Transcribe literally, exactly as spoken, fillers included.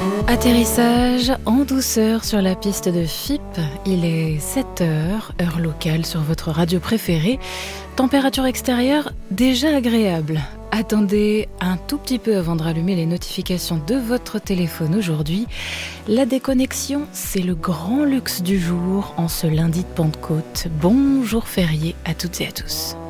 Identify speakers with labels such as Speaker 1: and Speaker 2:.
Speaker 1: Atterrissage en douceur sur la piste de F I P. Il est sept heures, heure locale sur votre radio préférée. Température extérieure déjà agréable. Attendez un tout petit peu avant de rallumer les notifications de votre téléphone aujourd'hui. La déconnexion, c'est le grand luxe du jour en ce lundi de Pentecôte. Bon jour férié à toutes et à tous.